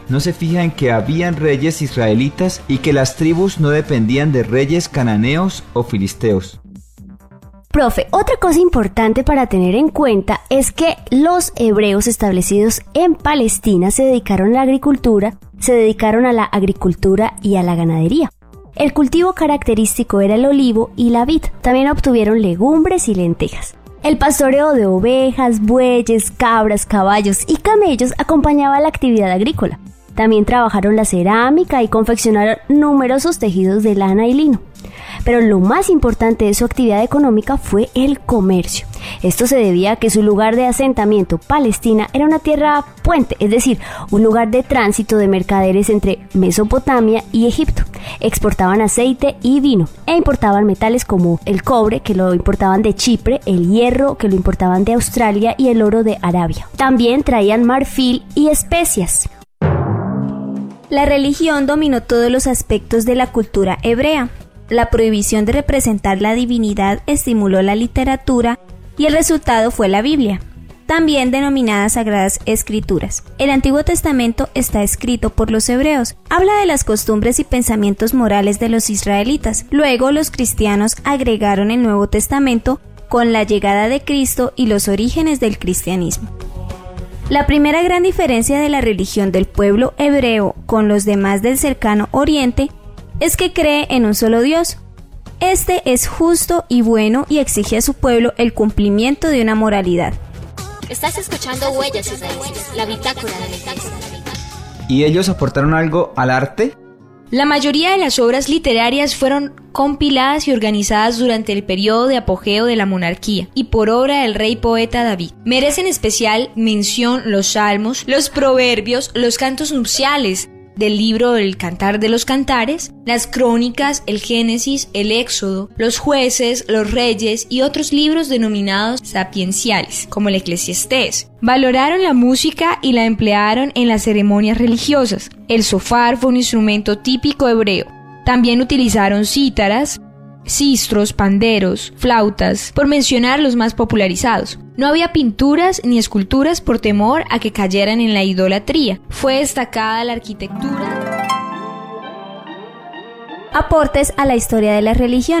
no se fija en que habían reyes israelitas y que las tribus no dependían de reyes cananeos o filisteos. Profe, otra cosa importante para tener en cuenta es que los hebreos establecidos en Palestina se dedicaron a la agricultura y a la ganadería. El cultivo característico era el olivo y la vid. También obtuvieron legumbres y lentejas. El pastoreo de ovejas, bueyes, cabras, caballos y camellos acompañaba la actividad agrícola. También trabajaron la cerámica y confeccionaron numerosos tejidos de lana y lino. Pero lo más importante de su actividad económica fue el comercio. Esto se debía a que su lugar de asentamiento, Palestina, era una tierra puente, es decir, un lugar de tránsito de mercaderes entre Mesopotamia y Egipto. Exportaban aceite y vino e importaban metales como el cobre, que lo importaban de Chipre, el hierro, que lo importaban de Australia, y el oro de Arabia. También traían marfil y especias. La religión dominó todos los aspectos de la cultura hebrea. La prohibición de representar la divinidad estimuló la literatura y el resultado fue la Biblia, también denominadas Sagradas Escrituras. El Antiguo Testamento está escrito por los hebreos. Habla de las costumbres y pensamientos morales de los israelitas. Luego los cristianos agregaron el Nuevo Testamento con la llegada de Cristo y los orígenes del cristianismo. La primera gran diferencia de la religión del pueblo hebreo con los demás del cercano Oriente es que cree en un solo Dios. Este es justo y bueno y exige a su pueblo el cumplimiento de una moralidad. Estás escuchando Huellas Israelíes, la bitácora de la iglesia. ¿Y ellos aportaron algo al arte? La mayoría de las obras literarias fueron compiladas y organizadas durante el periodo de apogeo de la monarquía y por obra del rey poeta David. Merecen especial mención los salmos, los proverbios, los cantos nupciales del libro del Cantar de los Cantares, las crónicas, el Génesis, el Éxodo, los jueces, los reyes y otros libros denominados sapienciales, como el Eclesiastés. Valoraron la música y la emplearon en las ceremonias religiosas. El sofar fue un instrumento típico hebreo. También utilizaron cítaras, sistros, panderos, flautas, por mencionar los más popularizados. No había pinturas ni esculturas por temor a que cayeran en la idolatría. Fue destacada la arquitectura. Aportes a la historia de la religión.